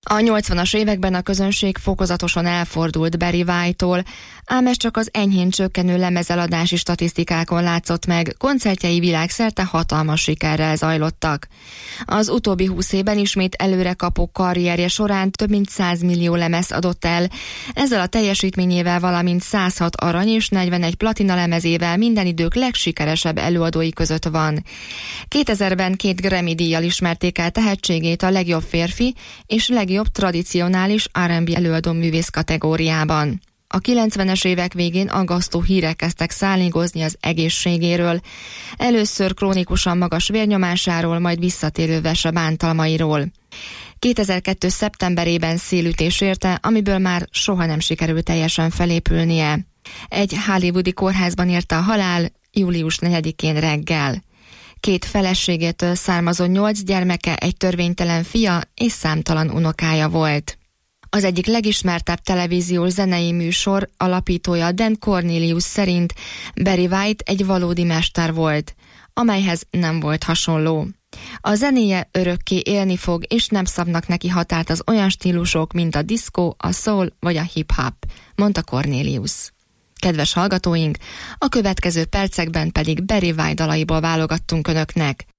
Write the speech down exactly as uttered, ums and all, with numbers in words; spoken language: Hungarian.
A nyolcvanas években a közönség fokozatosan elfordult Barry White-tól, ám ez csak az enyhén csökkenő lemezeladási statisztikákon látszott meg, koncertjei világszerte hatalmas sikerrel zajlottak. Az utóbbi húsz évben ismét előrekapó karrierje során több mint száz millió lemezt adott el, ezzel a teljesítményével, valamint száz hat arany és negyvenegy platina lemezével minden idők legsikeresebb előadói között van. kétezerben két Grammy-díjjal ismerték el tehetségét a legjobb férfi és legjobb jobb tradicionális er és bé előadó művész kategóriában. A kilencvenes évek végén aggasztó hírek kezdtek szállingozni az egészségéről. Először krónikusan magas vérnyomásáról, majd visszatérő vese bántalmairól. kétezer-kettő szeptemberében szélütés érte, amiből már soha nem sikerült teljesen felépülnie. Egy hollywoodi kórházban érte a halál július negyedikén reggel. Két feleségétől származó nyolc gyermeke, egy törvénytelen fia és számtalan unokája volt. Az egyik legismertebb televíziós zenei műsor alapítója Dan Cornelius szerint Barry White egy valódi mester volt, amelyhez nem volt hasonló. A zenéje örökké élni fog, és nem szabnak neki határt az olyan stílusok, mint a diszkó, a soul vagy a hip-hop, mondta Cornelius. Kedves hallgatóink, a következő percekben pedig Barry White dalaiból válogattunk önöknek.